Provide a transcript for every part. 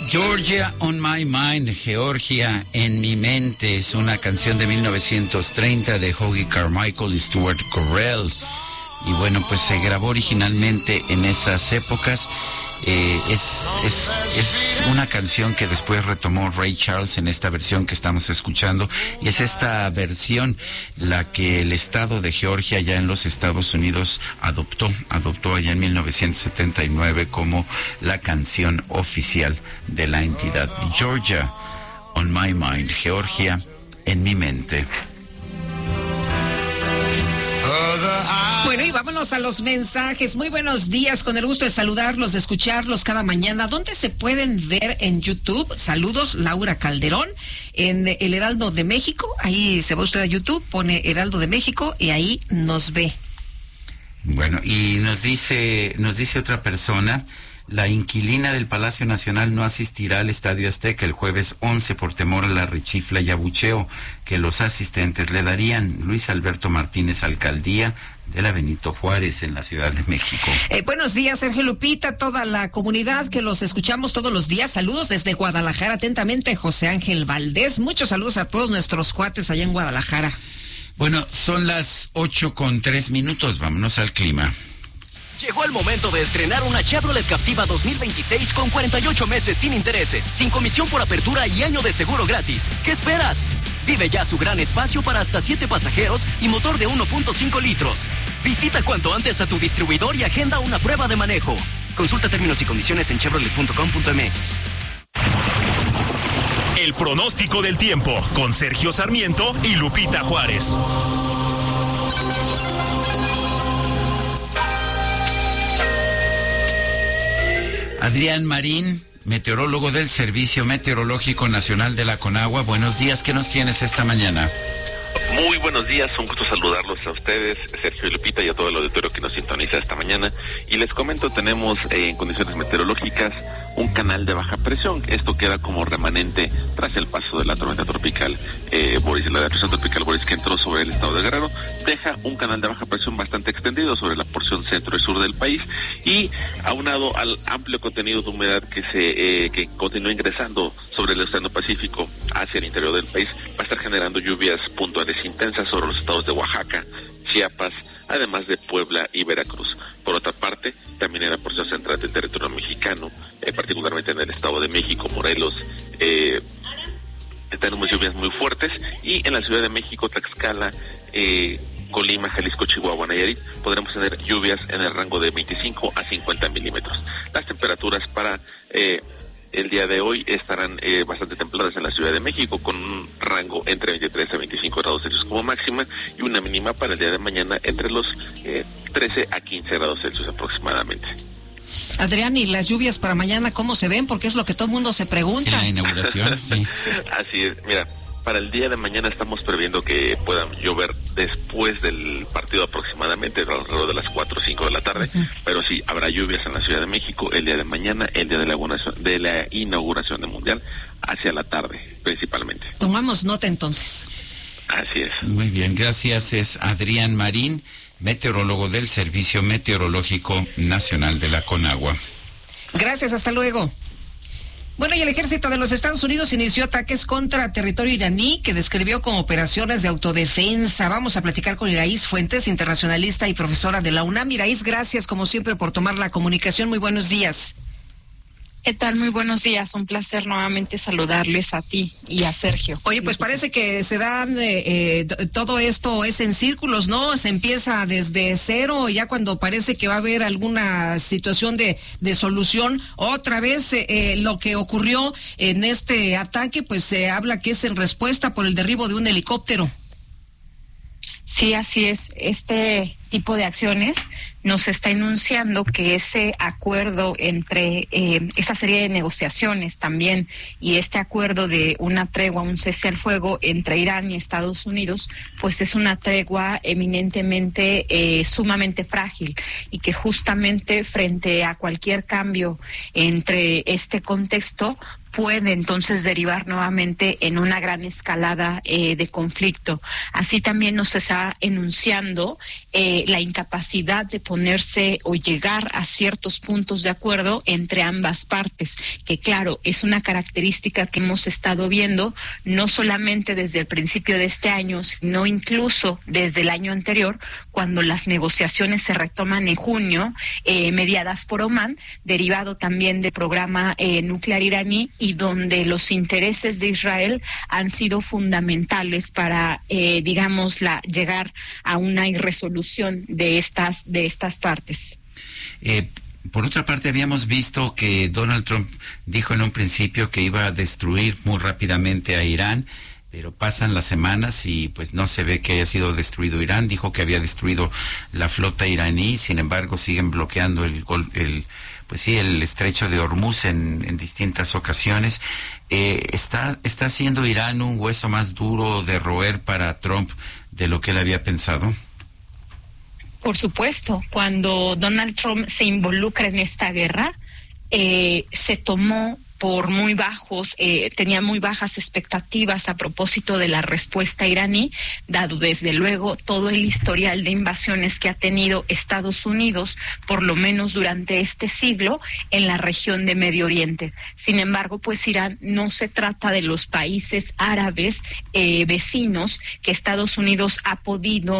Georgia on my mind, Georgia en mi mente, es una canción de 1930 de Hoagy Carmichael y Stuart Correll. Y bueno, pues se grabó originalmente en esas épocas. Es una canción que después retomó Ray Charles en esta versión que estamos escuchando, y es esta versión la que el estado de Georgia allá en los Estados Unidos adoptó allá en 1979 como la canción oficial de la entidad. Georgia on my mind, Georgia en mi mente. Bueno, y vámonos a los mensajes. Muy buenos días, con el gusto de saludarlos, de escucharlos cada mañana. ¿Dónde se pueden ver en YouTube? Saludos, Laura Calderón, en el Heraldo de México. Ahí se va usted a YouTube, pone Heraldo de México y ahí nos ve. Bueno, y nos dice otra persona: la inquilina del Palacio Nacional no asistirá al Estadio Azteca el jueves 11 por temor a la rechifla y abucheo que los asistentes le darían. Luis Alberto Martínez, Alcaldía de la Benito Juárez, en la Ciudad de México. Buenos días, Sergio Lupita, toda la comunidad que los escuchamos todos los días. Saludos desde Guadalajara, atentamente, José Ángel Valdés. Muchos saludos a todos nuestros cuates allá en Guadalajara. Bueno, son las 8:03. Vámonos al clima. Llegó el momento de estrenar una Chevrolet Captiva 2026 con 48 meses sin intereses, sin comisión por apertura y año de seguro gratis. ¿Qué esperas? Vive ya su gran espacio para hasta 7 pasajeros y motor de 1.5 litros. Visita cuanto antes a tu distribuidor y agenda una prueba de manejo. Consulta términos y condiciones en chevrolet.com.mx. El pronóstico del tiempo con Sergio Sarmiento y Lupita Juárez. Adrián Marín, meteorólogo del Servicio Meteorológico Nacional de la Conagua. Buenos días, ¿qué nos tienes esta mañana? Muy buenos días, un gusto saludarlos a ustedes, Sergio y Lupita, y a todo el auditorio que nos sintoniza esta mañana. Y les comento, tenemos en condiciones meteorológicas un canal de baja presión. Esto queda como remanente tras el paso de la tormenta tropical Boris, la depresión tropical Boris, que entró sobre el estado de Guerrero. Deja un canal de baja presión bastante extendido sobre la porción centro y sur del país, y aunado al amplio contenido de humedad que continúa ingresando sobre el Océano Pacífico hacia el interior del país, va a estar generando lluvias puntuales intensas sobre los estados de Oaxaca, Chiapas, además de Puebla y Veracruz. Por otra parte, también en la porción central del territorio mexicano, particularmente en el Estado de México, Morelos, tenemos lluvias muy fuertes, y en la Ciudad de México, Tlaxcala, Colima, Jalisco, Chihuahua, Nayarit, podremos tener lluvias en el rango de 25 a 50 milímetros. Las temperaturas para el día de hoy estarán bastante templadas en la Ciudad de México, con un rango entre 23 a 25 grados Celsius como máxima, y una mínima para el día de mañana entre los 13 a 15 grados Celsius aproximadamente. Adrián, ¿y las lluvias para mañana cómo se ven? Porque es lo que todo el mundo se pregunta. En la inauguración, sí. Así es, mira, para el día de mañana estamos previendo que puedan llover después del partido, aproximadamente alrededor de las 4 o 5 de la tarde, pero sí, habrá lluvias en la Ciudad de México el día de mañana, el día de la inauguración del Mundial, hacia la tarde, principalmente. Tomamos nota entonces. Así es. Muy bien, gracias. Es Adrián Marín, meteorólogo del Servicio Meteorológico Nacional de la Conagua. Gracias, hasta luego. Bueno, y el ejército de los Estados Unidos inició ataques contra territorio iraní que describió como operaciones de autodefensa. Vamos a platicar con Iraíz Fuentes, internacionalista y profesora de la UNAM. Iraíz, gracias como siempre por tomar la comunicación. Muy buenos días. ¿Qué tal? Muy buenos días. Un placer nuevamente saludarles a ti y a Sergio. Oye, pues parece que se dan, todo esto es en círculos, ¿no? Se empieza desde cero, ya cuando parece que va a haber alguna situación de solución. Otra vez lo que ocurrió en este ataque, pues se habla que es en respuesta por el derribo de un helicóptero. Sí, así es. Este tipo de acciones nos está enunciando que ese acuerdo entre esa serie de negociaciones también y este acuerdo de una tregua, un cese al fuego entre Irán y Estados Unidos, pues es una tregua eminentemente sumamente frágil, y que justamente frente a cualquier cambio entre este contexto puede entonces derivar nuevamente en una gran escalada de conflicto. Así también nos está enunciando la incapacidad de ponerse o llegar a ciertos puntos de acuerdo entre ambas partes, que claro, es una característica que hemos estado viendo no solamente desde el principio de este año, sino incluso desde el año anterior, cuando las negociaciones se retoman en junio, mediadas por Omán, derivado también del programa nuclear iraní, y donde los intereses de Israel han sido fundamentales para, llegar a una resolución de estas partes. Por otra parte, habíamos visto que Donald Trump dijo en un principio que iba a destruir muy rápidamente a Irán, pero pasan las semanas y pues no se ve que haya sido destruido Irán. Dijo que había destruido la flota iraní, sin embargo siguen bloqueando el estrecho de Hormuz en distintas ocasiones. ¿Está haciendo Irán un hueso más duro de roer para Trump de lo que él había pensado? Por supuesto, cuando Donald Trump se involucra en esta guerra, se tomó por muy bajos, tenía muy bajas expectativas a propósito de la respuesta iraní, dado desde luego todo el historial de invasiones que ha tenido Estados Unidos, por lo menos durante este siglo, en la región de Medio Oriente. Sin embargo, pues Irán no se trata de los países árabes vecinos que Estados Unidos ha podido,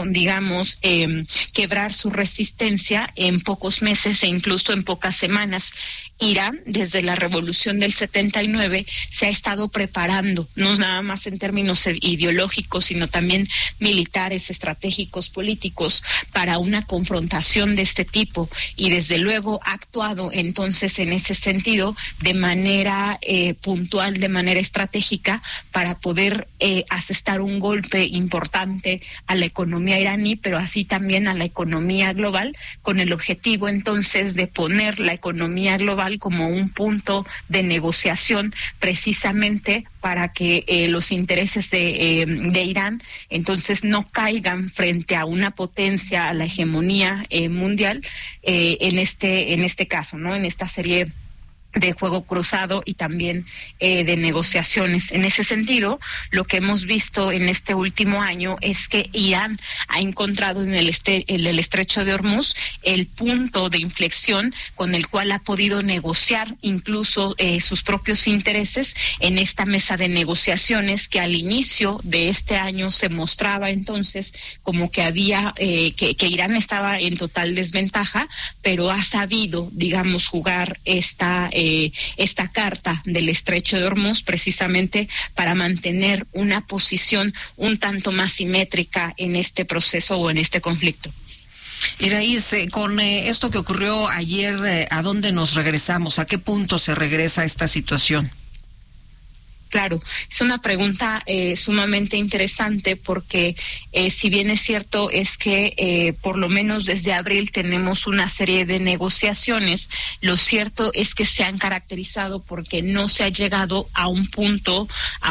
quebrar su resistencia en pocos meses e incluso en pocas semanas. Irán, desde la revolución del 79, se ha estado preparando, no nada más en términos ideológicos, sino también militares, estratégicos, políticos, para una confrontación de este tipo, y desde luego ha actuado entonces en ese sentido de manera puntual, de manera estratégica, para poder asestar un golpe importante a la economía iraní, pero así también a la economía global, con el objetivo entonces de poner la economía global como un punto de negociación, precisamente para que los intereses de Irán entonces no caigan frente a una potencia, a la hegemonía mundial, en este caso, ¿no? En esta serie de juego cruzado y también de negociaciones. En ese sentido, lo que hemos visto en este último año es que Irán ha encontrado en el estrecho de Hormuz el punto de inflexión con el cual ha podido negociar incluso sus propios intereses en esta mesa de negociaciones, que al inicio de este año se mostraba entonces como que había que Irán estaba en total desventaja, pero ha sabido, jugar esta carta del estrecho de Hormuz precisamente para mantener una posición un tanto más simétrica en este proceso o en este conflicto. Iraíz, con esto que ocurrió ayer, ¿a dónde nos regresamos? ¿A qué punto se regresa esta situación? Claro, es una pregunta sumamente interesante porque si bien es cierto es que por lo menos desde abril tenemos una serie de negociaciones, lo cierto es que se han caracterizado porque no se ha llegado a un punto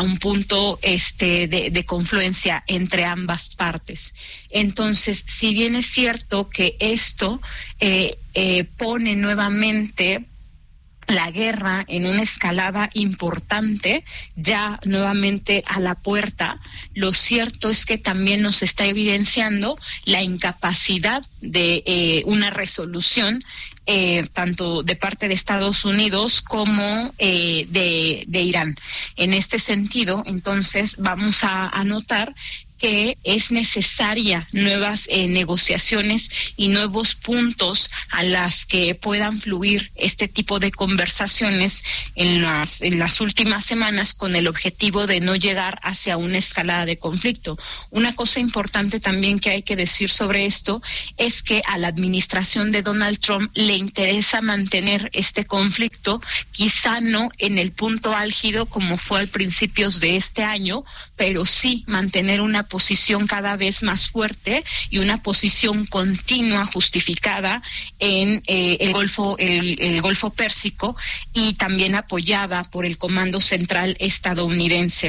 de confluencia entre ambas partes. Entonces, si bien es cierto que esto pone nuevamente la guerra en una escalada importante, ya nuevamente a la puerta, lo cierto es que también nos está evidenciando la incapacidad de una resolución tanto de parte de Estados Unidos como de Irán. En este sentido, entonces, vamos a notar que es necesaria nuevas negociaciones y nuevos puntos a las que puedan fluir este tipo de conversaciones en las últimas semanas, con el objetivo de no llegar hacia una escalada de conflicto. Una cosa importante también que hay que decir sobre esto es que a la administración de Donald Trump le interesa mantener este conflicto, quizá no en el punto álgido como fue al principios de este año, pero sí mantener una posición cada vez más fuerte y una posición continua justificada en el Golfo Pérsico, y también apoyada por el Comando Central estadounidense.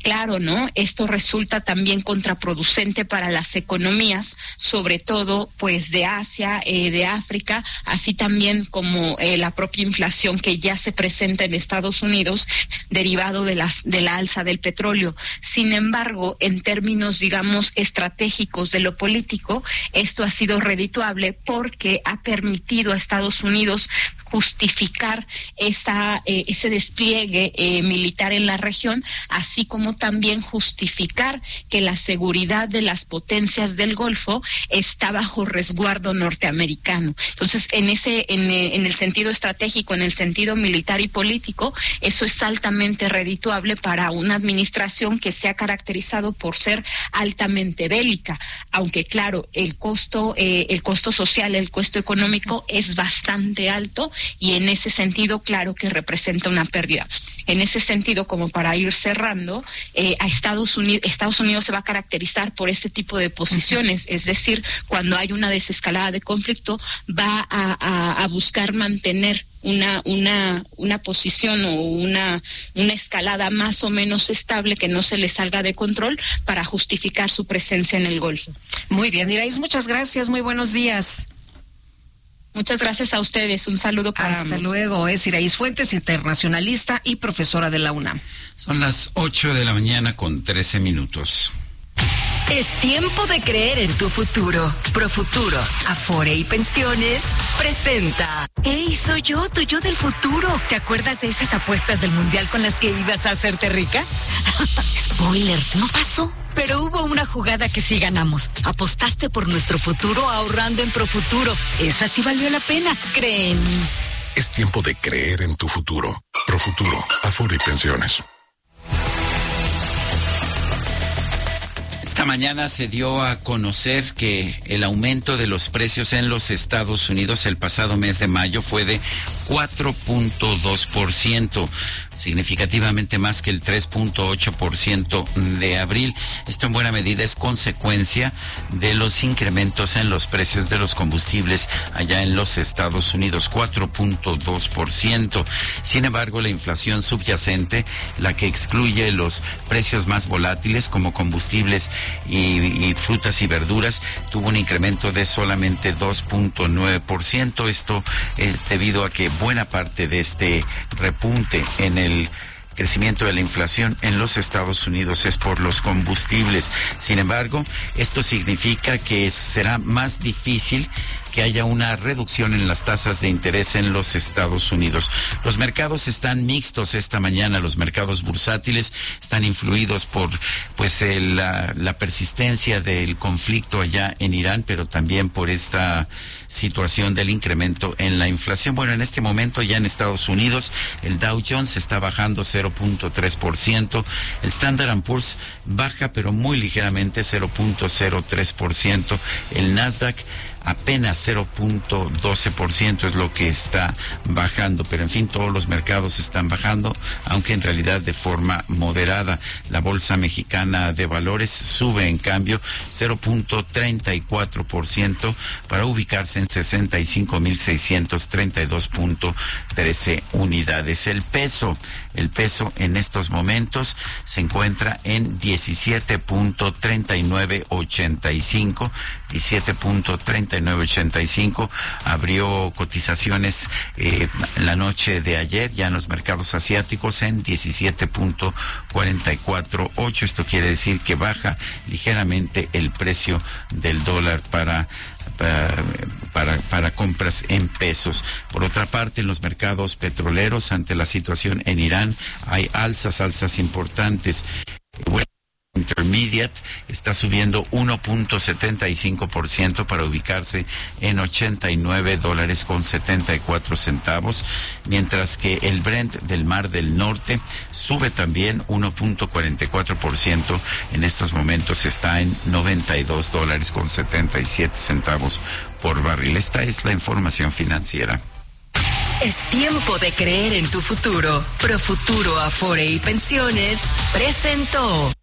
claro, ¿no? Esto resulta también contraproducente para las economías, sobre todo pues de Asia, de África, así también como la propia inflación que ya se presenta en Estados Unidos derivado de la alza del petróleo. Sin embargo, en términos, digamos, estratégicos de lo político, esto ha sido redituable porque ha permitido a Estados Unidos justificar ese despliegue militar en la región, así como también justificar que la seguridad de las potencias del Golfo está bajo resguardo norteamericano. Entonces, en el sentido estratégico, en el sentido militar y político, eso es altamente redituable para una administración que se ha caracterizado por ser altamente bélica, aunque claro, el costo social, el costo económico es bastante alto, y en ese sentido, claro que representa una pérdida. En ese sentido, como para ir cerrando, a Estados Unidos se va a caracterizar por este tipo de posiciones, es decir, cuando hay una desescalada de conflicto, va a buscar mantener una posición o una escalada más o menos estable que no se le salga de control para justificar su presencia en el Golfo. Muy bien, Iraíz, muchas gracias, muy buenos días. Muchas gracias a ustedes. Un saludo para Hasta ambos. luego. Es Iraíz Fuentes, internacionalista y profesora de la UNAM. Son las 8:13 a.m. Es tiempo de creer en tu futuro. Profuturo, Afore y Pensiones presenta. ¡Ey, soy yo, tu yo del futuro! ¿Te acuerdas de esas apuestas del Mundial con las que ibas a hacerte rica? Spoiler, no pasó. Pero hubo una jugada que sí ganamos. Apostaste por nuestro futuro ahorrando en Profuturo. Esa sí valió la pena. Cree en mí. Es tiempo de creer en tu futuro. Profuturo, Afore y Pensiones. Esta mañana se dio a conocer que el aumento de los precios en los Estados Unidos el pasado mes de mayo fue de 4.2%, significativamente más que el 3.8% de abril. Esto en buena medida es consecuencia de los incrementos en los precios de los combustibles allá en los Estados Unidos, 4.2%. Sin embargo, la inflación subyacente, la que excluye los precios más volátiles como combustibles y frutas y verduras, tuvo un incremento de solamente 2.9%. Esto es debido a que buena parte de este repunte en el crecimiento de la inflación en los Estados Unidos es por los combustibles. Sin embargo, esto significa que será más difícil que haya una reducción en las tasas de interés en los Estados Unidos. Los mercados están mixtos esta mañana. Los mercados bursátiles están influidos por la persistencia del conflicto allá en Irán, pero también por esta situación del incremento en la inflación. Bueno, en este momento ya en Estados Unidos el Dow Jones está bajando 0.3%, el Standard & Poor's baja pero muy ligeramente 0.03%, el Nasdaq apenas 0.12% es lo que está bajando, pero en fin, todos los mercados están bajando, aunque en realidad de forma moderada. La Bolsa Mexicana de Valores sube en cambio 0.34% para ubicarse en 65.632.13 unidades. El peso en estos momentos se encuentra en 17.3985, 17.3985, abrió cotizaciones la noche de ayer ya en los mercados asiáticos en 17.448. Esto quiere decir que baja ligeramente el precio del dólar para compras en pesos. Por otra parte, en los mercados petroleros, ante la situación en Irán, hay alzas importantes. Intermediate está subiendo 1.75% para ubicarse en $89.74, mientras que el Brent del Mar del Norte sube también 1.44%. En estos momentos está en $92.77 por barril. Esta es la información financiera. Es tiempo de creer en tu futuro. Profuturo, Afore y Pensiones presentó.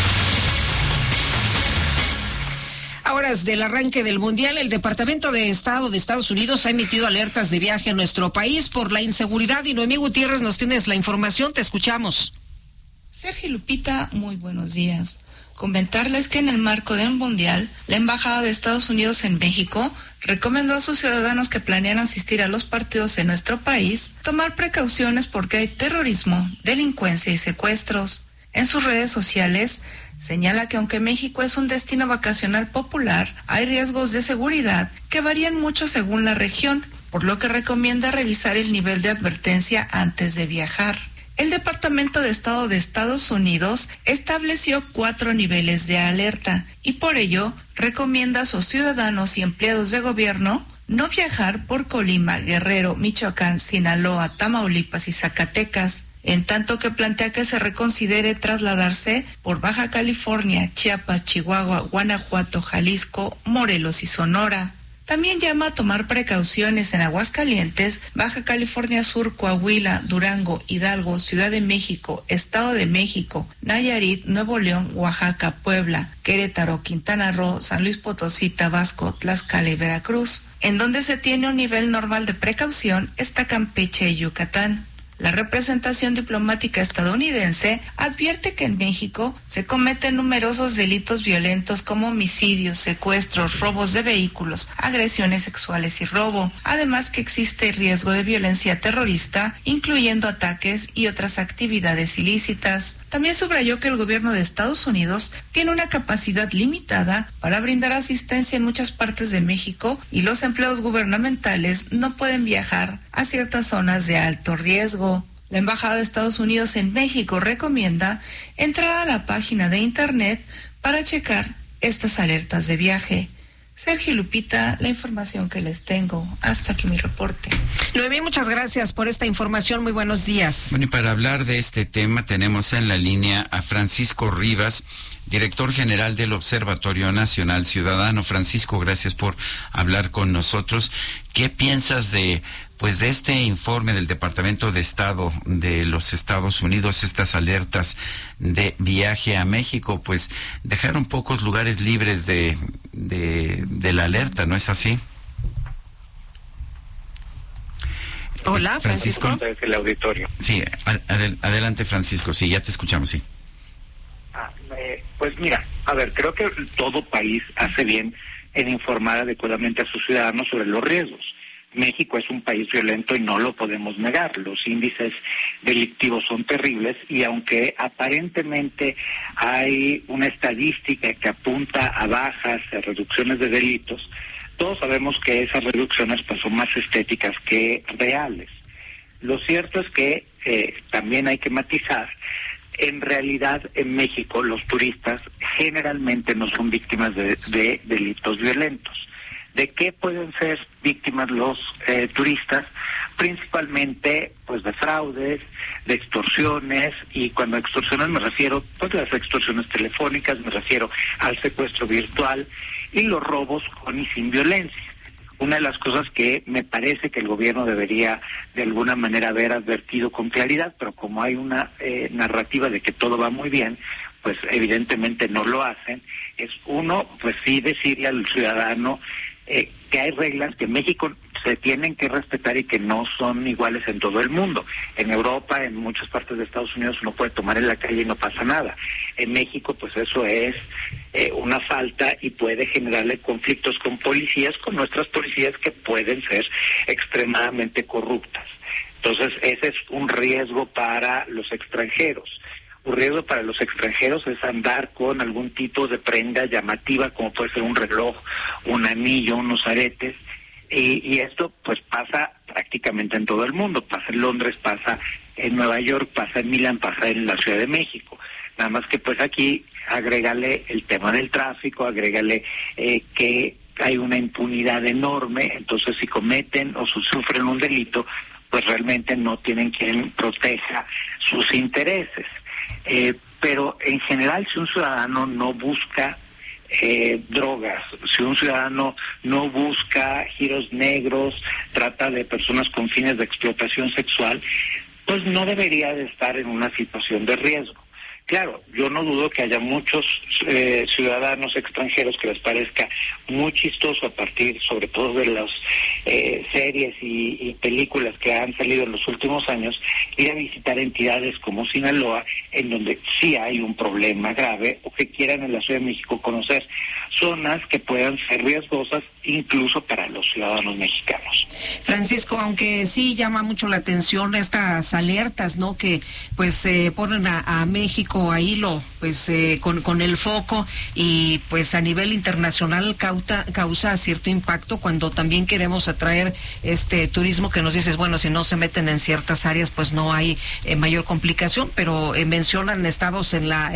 A horas del arranque del Mundial, el Departamento de Estado de Estados Unidos ha emitido alertas de viaje a nuestro país por la inseguridad. Y Noemí Gutiérrez, nos tienes la información, te escuchamos. Sergio Lupita, muy buenos días. Comentarles que en el marco del Mundial, la Embajada de Estados Unidos en México recomendó a sus ciudadanos que planean asistir a los partidos en nuestro país tomar precauciones porque hay terrorismo, delincuencia y secuestros. En sus redes sociales señala que aunque México es un destino vacacional popular, hay riesgos de seguridad que varían mucho según la región, por lo que recomienda revisar el nivel de advertencia antes de viajar. El Departamento de Estado de Estados Unidos estableció 4 niveles de alerta y por ello recomienda a sus ciudadanos y empleados de gobierno no viajar por Colima, Guerrero, Michoacán, Sinaloa, Tamaulipas y Zacatecas, en tanto que plantea que se reconsidere trasladarse por Baja California, Chiapas, Chihuahua, Guanajuato, Jalisco, Morelos y Sonora. También llama a tomar precauciones en Aguascalientes, Baja California Sur, Coahuila, Durango, Hidalgo, Ciudad de México, Estado de México, Nayarit, Nuevo León, Oaxaca, Puebla, Querétaro, Quintana Roo, San Luis Potosí, Tabasco, Tlaxcala y Veracruz. En donde se tiene un nivel normal de precaución está Campeche y Yucatán. La representación diplomática estadounidense advierte que en México se cometen numerosos delitos violentos como homicidios, secuestros, robos de vehículos, agresiones sexuales y robo, además que existe riesgo de violencia terrorista, incluyendo ataques y otras actividades ilícitas. También subrayó que el gobierno de Estados Unidos tiene una capacidad limitada para brindar asistencia en muchas partes de México y los empleados gubernamentales no pueden viajar a ciertas zonas de alto riesgo. La Embajada de Estados Unidos en México recomienda entrar a la página de internet para checar estas alertas de viaje. Sergio Lupita, la información que les tengo. Hasta aquí mi reporte. Noemí, muchas gracias por esta información. Muy buenos días. Bueno, y para hablar de este tema tenemos en la línea a Francisco Rivas, director general del Observatorio Nacional Ciudadano. Francisco, gracias por hablar con nosotros. ¿Qué piensas de este informe del Departamento de Estado de los Estados Unidos, estas alertas de viaje a México? Pues dejaron pocos lugares libres de la alerta, ¿no es así? Hola, Francisco. Desde el auditorio. Sí, adelante, Francisco. Sí, ya te escuchamos, sí. Pues mira, a ver, creo que todo país hace bien en informar adecuadamente a sus ciudadanos sobre los riesgos. México es un país violento y no lo podemos negar. Los índices delictivos son terribles y aunque aparentemente hay una estadística que apunta a bajas, a reducciones de delitos, todos sabemos que esas reducciones pues son más estéticas que reales. Lo cierto es que también hay que matizar. En realidad, en México, los turistas generalmente no son víctimas de delitos violentos. ¿De qué pueden ser víctimas los turistas? Principalmente, pues, de fraudes, de extorsiones, y cuando a extorsiones me refiero, pues, las extorsiones telefónicas, me refiero al secuestro virtual y los robos con y sin violencia. Una de las cosas que me parece que el gobierno debería de alguna manera haber advertido con claridad, pero como hay una narrativa de que todo va muy bien, pues evidentemente no lo hacen, es uno, pues sí decirle al ciudadano que hay reglas que en México se tienen que respetar y que no son iguales en todo el mundo. En Europa, en muchas partes de Estados Unidos, uno puede tomar en la calle y no pasa nada. En México, pues eso es una falta y puede generarle conflictos con policías, con nuestras policías que pueden ser extremadamente corruptas. Entonces, ese es un riesgo para los extranjeros. Un riesgo para los extranjeros es andar con algún tipo de prenda llamativa, como puede ser un reloj, un anillo, unos aretes, y esto pues pasa prácticamente en todo el mundo. Pasa en Londres, pasa en Nueva York, pasa en Milán, pasa en la Ciudad de México. Nada más que pues aquí agrégale el tema del tráfico, agrégale que hay una impunidad enorme, entonces si cometen o sufren un delito, pues realmente no tienen quien proteja sus intereses. Pero en general, si un ciudadano no busca drogas, si un ciudadano no busca giros negros, trata de personas con fines de explotación sexual, pues no debería de estar en una situación de riesgo. Claro, yo no dudo que haya muchos ciudadanos extranjeros que les parezca muy chistoso a partir, sobre todo de las series y películas que han salido en los últimos años, ir a visitar entidades como Sinaloa, en donde sí hay un problema grave, o que quieran en la Ciudad de México conocer zonas que puedan ser riesgosas incluso para los ciudadanos mexicanos. Francisco, aunque sí llama mucho la atención estas alertas, ¿no? Que pues ponen a México ahí con el foco, y pues a nivel internacional causa cierto impacto cuando también queremos atraer este turismo, que nos dices, bueno, si no se meten en ciertas áreas pues no hay mayor complicación, pero mencionan estados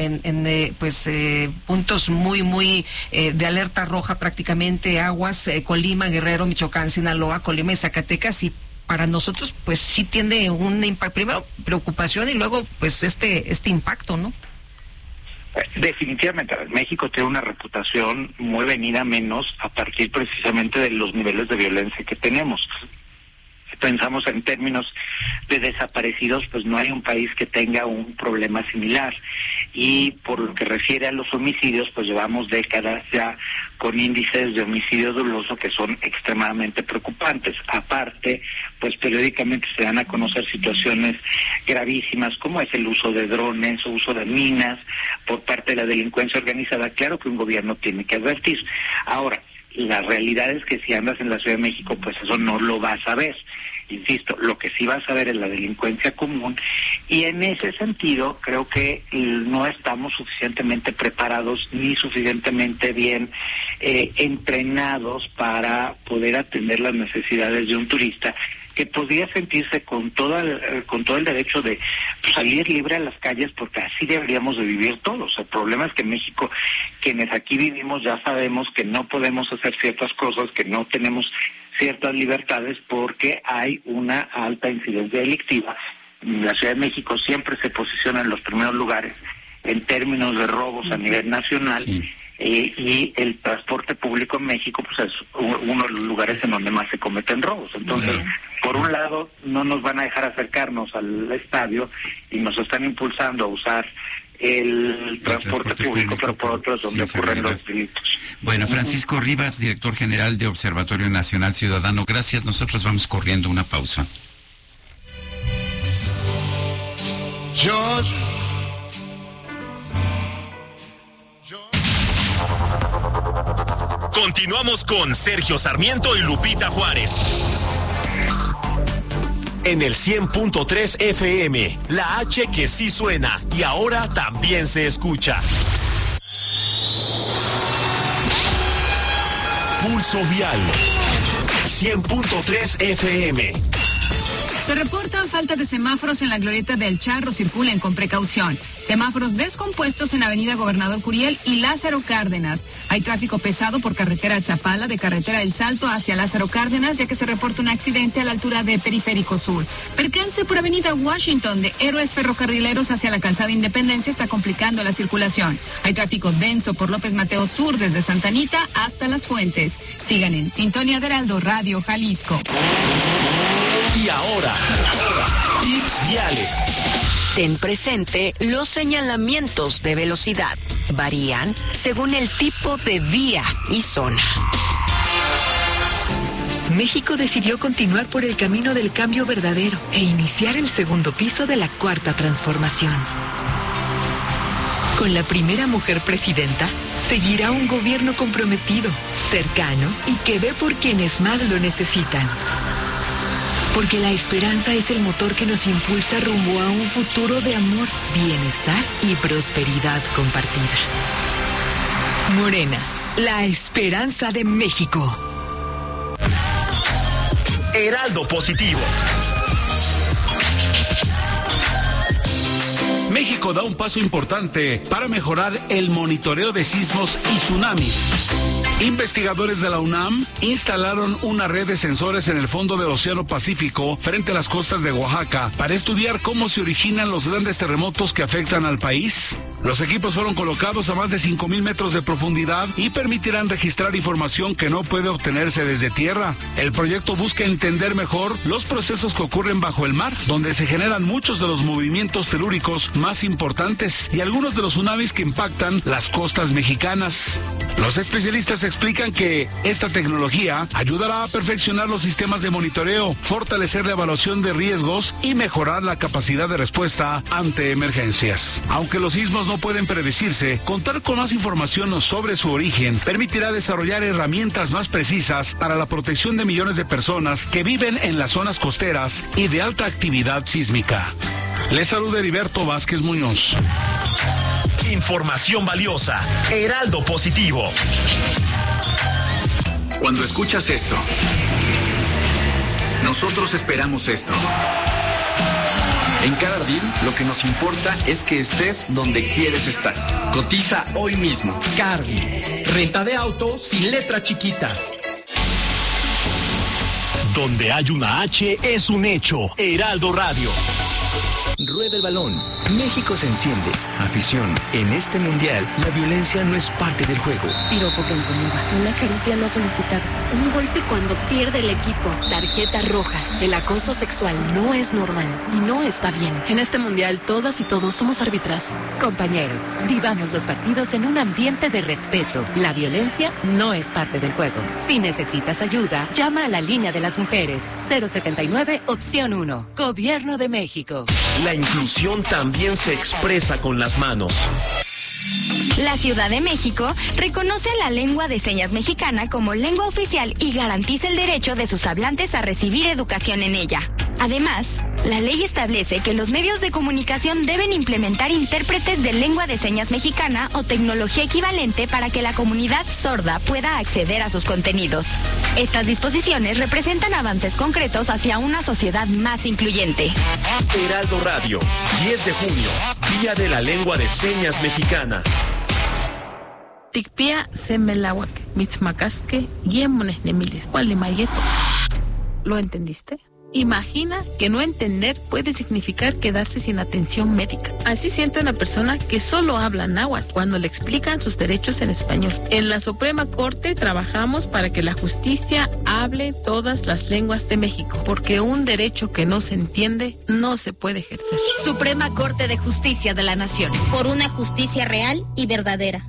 puntos muy de alerta roja prácticamente, Aguas, Colima, Guerrero, Michoacán, Sinaloa, Colima y Zacatecas, y para nosotros pues sí tiene un impacto, primero preocupación y luego pues este impacto, ¿no? Definitivamente, México tiene una reputación muy venida menos a partir precisamente de los niveles de violencia que tenemos. Si pensamos en términos de desaparecidos, pues no hay un país que tenga un problema similar. Y por lo que refiere a los homicidios, pues llevamos décadas ya con índices de homicidio doloso que son extremadamente preocupantes. Aparte, pues periódicamente se dan a conocer situaciones gravísimas como es el uso de drones o uso de minas por parte de la delincuencia organizada. Claro que un gobierno tiene que advertir. Ahora, la realidad es que si andas en la Ciudad de México, pues eso no lo vas a ver. Insisto, lo que sí vas a ver es la delincuencia común, y en ese sentido creo que no estamos suficientemente preparados ni suficientemente bien entrenados para poder atender las necesidades de un turista que podría sentirse con todo el derecho de salir libre a las calles, porque así deberíamos de vivir todos. El problema es que en México, quienes aquí vivimos, ya sabemos que no podemos hacer ciertas cosas, que no tenemos ciertas libertades porque hay una alta incidencia delictiva. La Ciudad de México siempre se posiciona en los primeros lugares en términos de robos a nivel nacional. Sí. Y el transporte público en México pues es uno de los lugares en donde más se cometen robos. Entonces, por un lado, no nos van a dejar acercarnos al estadio y nos están impulsando a usar el transporte público, pero por otro es donde ocurren los delitos. Bueno, Francisco Rivas, director general de Observatorio Nacional Ciudadano, gracias. Nosotros vamos corriendo una pausa. George. Continuamos con Sergio Sarmiento y Lupita Juárez. En el 100.3 FM, la H que sí suena y ahora también se escucha. Pulso Vial, 100.3 FM. Se reportan falta de semáforos en la glorieta del Charro, circulen con precaución. Semáforos descompuestos en Avenida Gobernador Curiel y Lázaro Cárdenas. Hay tráfico pesado por carretera Chapala, de carretera El Salto hacia Lázaro Cárdenas, ya que se reporta un accidente a la altura de Periférico Sur. Percance por Avenida Washington, de Héroes Ferrocarrileros hacia la Calzada Independencia, está complicando la circulación. Hay tráfico denso por López Mateo Sur, desde Santa Anita hasta Las Fuentes. Sigan en sintonía de Heraldo Radio Jalisco. Y ahora, tips viales. Ten presente los señalamientos de velocidad. Varían según el tipo de vía y zona. México decidió continuar por el camino del cambio verdadero e iniciar el segundo piso de la Cuarta Transformación. Con la primera mujer presidenta, seguirá un gobierno comprometido, cercano y que ve por quienes más lo necesitan. Porque la esperanza es el motor que nos impulsa rumbo a un futuro de amor, bienestar y prosperidad compartida. Morena, la esperanza de México. Heraldo Positivo. México da un paso importante para mejorar el monitoreo de sismos y tsunamis. Investigadores de la UNAM instalaron una red de sensores en el fondo del Océano Pacífico frente a las costas de Oaxaca para estudiar cómo se originan los grandes terremotos que afectan al país. Los equipos fueron colocados a más de 5,000 metros de profundidad y permitirán registrar información que no puede obtenerse desde tierra. El proyecto busca entender mejor los procesos que ocurren bajo el mar, donde se generan muchos de los movimientos telúricos más importantes y algunos de los tsunamis que impactan las costas mexicanas. Los especialistas explican que esta tecnología ayudará a perfeccionar los sistemas de monitoreo, fortalecer la evaluación de riesgos y mejorar la capacidad de respuesta ante emergencias. Aunque los sismos no pueden predecirse, contar con más información sobre su origen permitirá desarrollar herramientas más precisas para la protección de millones de personas que viven en las zonas costeras y de alta actividad sísmica. Les saluda Heriberto Vázquez Muñoz. Información valiosa. Heraldo Positivo. Cuando escuchas esto, nosotros esperamos esto. En Carardin, lo que nos importa es que estés donde quieres estar. Cotiza hoy mismo. Carardin, renta de auto sin letras chiquitas. Donde hay una H es un hecho. Heraldo Radio. Rueda el balón. México se enciende. Afición. En este mundial, la violencia no es parte del juego. Piropo que incomoda. Una caricia no solicitada. Un golpe cuando pierde el equipo. Tarjeta roja. El acoso sexual no es normal y no está bien. En este mundial, todas y todos somos árbitras. Compañeros, vivamos los partidos en un ambiente de respeto. La violencia no es parte del juego. Si necesitas ayuda, llama a la línea de las mujeres. 079, opción 1. Gobierno de México. La inclusión también se expresa con las manos. La Ciudad de México reconoce la lengua de señas mexicana como lengua oficial y garantiza el derecho de sus hablantes a recibir educación en ella. Además, la ley establece que los medios de comunicación deben implementar intérpretes de lengua de señas mexicana o tecnología equivalente para que la comunidad sorda pueda acceder a sus contenidos. Estas disposiciones representan avances concretos hacia una sociedad más incluyente. Heraldo Radio, 10 de junio, Día de la Lengua de Señas Mexicana. Tikpia semelawak, mitzmacasque, yemones nemilis, gualimayeto. ¿Lo entendiste? Imagina que no entender puede significar quedarse sin atención médica. Así siente una persona que solo habla náhuatl cuando le explican sus derechos en español. En la Suprema Corte trabajamos para que la justicia hable todas las lenguas de México, porque un derecho que no se entiende no se puede ejercer. Suprema Corte de Justicia de la Nación. Por una justicia real y verdadera.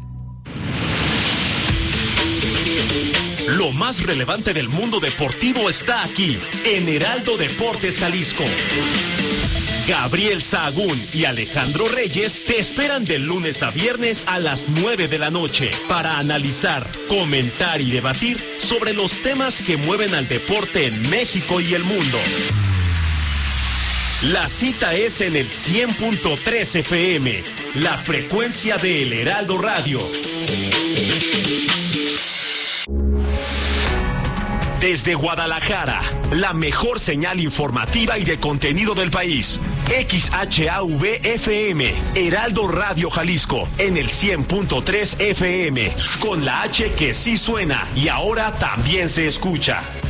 Lo más relevante del mundo deportivo está aquí, en Heraldo Deportes Jalisco. Gabriel Sahagún y Alejandro Reyes te esperan de lunes a viernes a las 9 de la noche para analizar, comentar y debatir sobre los temas que mueven al deporte en México y el mundo. La cita es en el 100.3 FM, la frecuencia de El Heraldo Radio. Desde Guadalajara, la mejor señal informativa y de contenido del país. XHAV-FM, Heraldo Radio Jalisco, en el 100.3 FM, con la H que sí suena y ahora también se escucha.